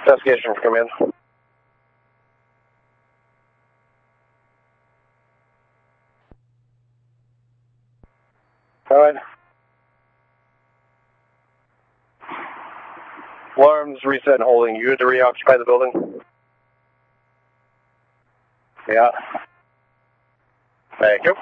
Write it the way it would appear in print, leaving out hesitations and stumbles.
Investigation from command. Alright. Alarms reset and holding. You had to reoccupy the building? Yeah. Thank you.